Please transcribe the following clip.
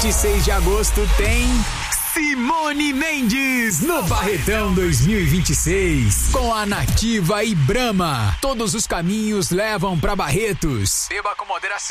26 de agosto tem Simone Mendes no Barretão 2026 com a Nativa e Brahma. Todos os caminhos levam pra Barretos. Beba com moderação.